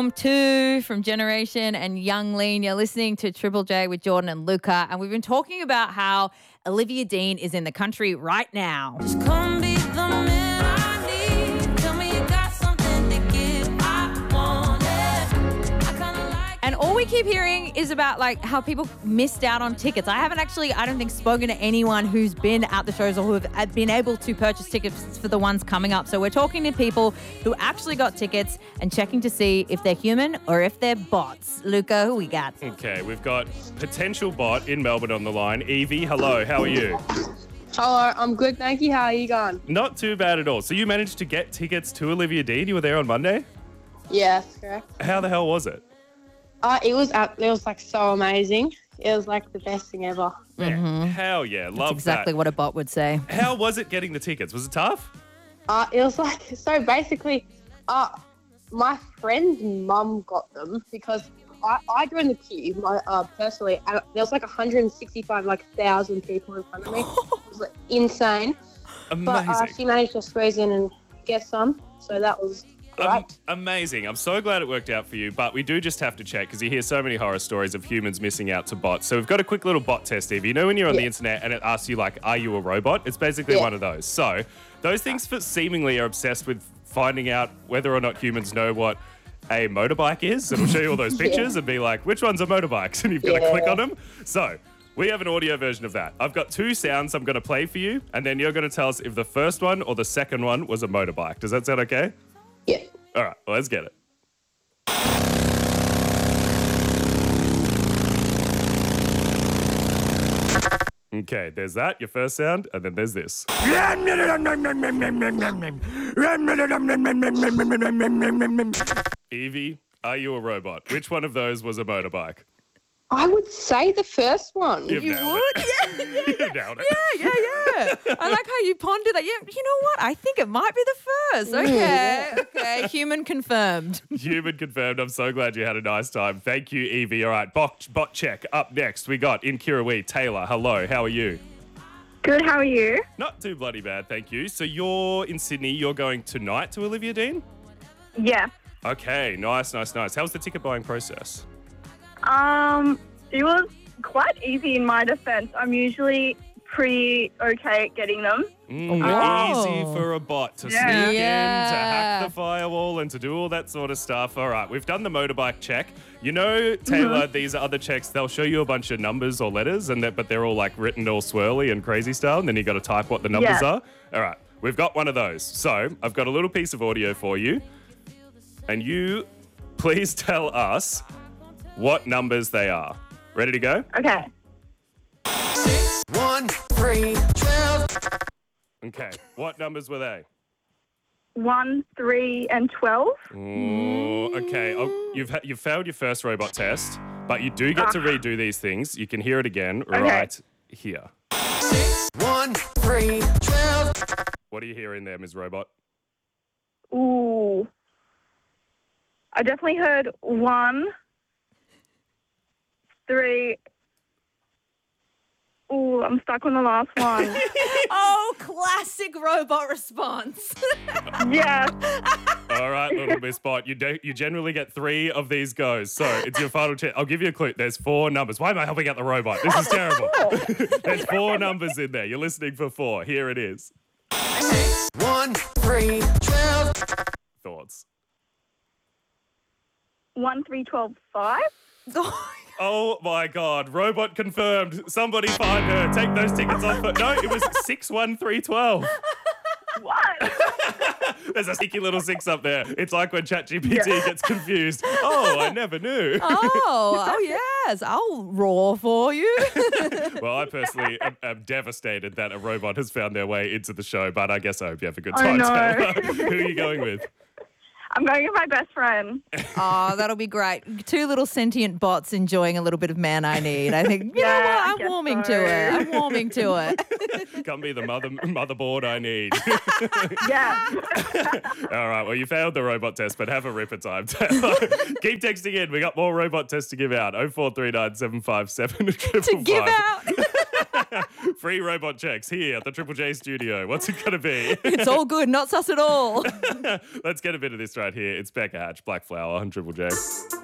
Two from Generation and Young Lean. You're listening to Triple J with Jordan and Luca, and we've been talking about how Olivia Dean is in the country right now. Just come be the man I need. Tell me you got something to give. I want it. I kinda like. And all we keep hearing is about like how people missed out on tickets. I haven't actually, I don't think, spoken to anyone who's been at the shows or who have been able to purchase tickets for the ones coming up. So we're talking to people who actually got tickets and checking to see if they're human or if they're bots. Luca, who we got? Okay, we've got potential bot in Melbourne on the line. Evie, hello, how are you? Hello, I'm good, thank you. How are you going? Not too bad at all. So you managed to get tickets to Olivia Dean? You were there on Monday? Yeah, that's correct. How the hell was it? It was like so amazing. It was like the best thing ever. Yeah, hell yeah, love That's exactly that. what a bot would say. How was it getting the tickets? Was it tough? It was like, so basically, my friend's mum got them because I joined the queue, personally, and there was like 165,000 people in front of me. It was like insane. Amazing. But she managed to squeeze in and get some, so that was great. Amazing. I'm so glad it worked out for you, but we do just have to check because you hear so many horror stories of humans missing out to bots. So we've got a quick little bot test, Evie. You know when you're on the internet and it asks you, like, are you a robot? It's basically one of those. So those things seemingly are obsessed with finding out whether or not humans know what a motorbike is. It'll show you all those pictures and be like, which ones are motorbikes? And you've got to click on them. So we have an audio version of that. I've got two sounds I'm going to play for you, and then you're going to tell us if the first one or the second one was a motorbike. Does that sound okay? Yeah. All right, well, let's get it. Okay, there's that, your first sound, and then there's this. Evie, are you a robot? Which one of those was a motorbike? I would say the first one. You've You nailed would? it. Yeah. You nailed it. Yeah. I like how you ponder that. Yeah, you know what? I think it might be the first. Okay. Human confirmed. Human confirmed. I'm so glad you had a nice time. Thank you, Evie. All right, bot check. Up next, we got in Kirrawee, Taylor. Hello, how are you? Good, how are you? Not too bloody bad, thank you. So you're in Sydney. You're going tonight to Olivia Dean? Yeah. Okay, nice. How's the ticket buying process? It was quite easy in my defense. I'm usually pretty okay at getting them. Wow. Easy for a bot to Yeah. sneak in, to Yeah. hack the firewall, and to do all that sort of stuff. All right, we've done the motorbike check. You know, Taylor, these other checks, they'll show you a bunch of numbers or letters, but they're all like written all swirly and crazy style, and then you got to type what the numbers are. All right, we've got one of those. So I've got a little piece of audio for you, and you please tell us what numbers they are. Ready to go? Okay. 1, 3, 12. Okay, what numbers were they? 1, 3, and 12. Oh, okay. You've failed your first robot test, but you do get to redo these things. You can hear it again right here. 1, 3, 12. What are you hearing there, Ms. Robot? Ooh. I definitely heard 1, 3. Ooh, I'm stuck on the last one. Oh, classic robot response. Yeah. All right, little Miss Bot. You generally get 3 of these goes. So it's your final chance. I'll give you a clue. There's 4 numbers. Why am I helping out the robot? This is terrible. There's 4 numbers in there. You're listening for 4. Here it is. 1, 3, 12. Thoughts? 1, 3, 12, 5. Oh my God. Robot confirmed. Somebody find her. Take those tickets off her. No, it was 61312. What? There's a sneaky little 6 up there. It's like when ChatGPT gets confused. Oh, I never knew. Oh yes. I'll roar for you. Well, I personally am devastated that a robot has found their way into the show, but I guess I hope you have a good I time, know. Taylor. Who are you going with? I'm going with my best friend. Oh, that'll be great. 2 little sentient bots enjoying a little bit of man I need. I think, you know Yeah, I what? I'm guess warming so. to it. I'm warming to it. Come be the motherboard I need. Yeah. All right, well, you failed the robot test, but have a ripper time, Taylor. Keep texting in. We got more robot tests to give out. 0439 757 To give out. Free robot checks here at the Triple J studio. What's it going to be? It's all good, not sus at all. Let's get a bit of this right here. It's Becca Hatch, Black Flower on Triple J.